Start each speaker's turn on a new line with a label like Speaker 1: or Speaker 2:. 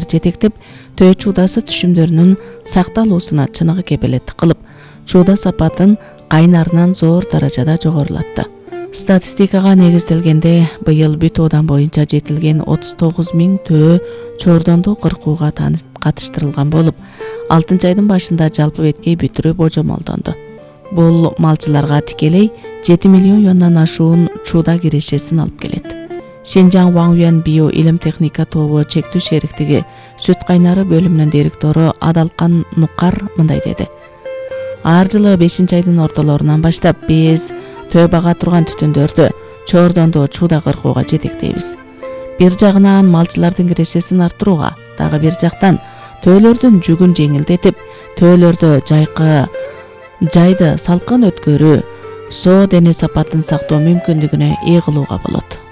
Speaker 1: жетектеп, төө чуудасы түшүмдөрүнүн сакталуусуна чыныгы кепилеттик кылып, чууда сапатын кайнарынан зор даражада жогорулатты. Статистикага негизделгенде, быйыл бүт оодан боюнча жетилген 39 000 төө чордондуу кыркууга катыштырылган болуп, 6-айдын башында жалпы беткей бүтүрүү божомолдонду. Бул малчыларга тикелей 7 миллион юандан ашуун чууда кирешесин алып келет. Шинжаң Ваңюан био илим техника тобу чектүү шериктиги сүт кайнары бөлүмүнүн директору Адалкан Нукар мындай деди. Ар жылы 5-айдын ортолорунан баштап биз төө бага турган түтүндөрдү чордондуу чууда кыркууга жетектейбиз. Бир жагынан малчылардын кирешесин арттырууга, дагы бир жактан төөлөрдүн жүгүн жеңилдетип, төөлөрдө жайды салкын өткөрүү, соо дене сапатын сактоо мүмкүндүгүнө ээ кылууга болот.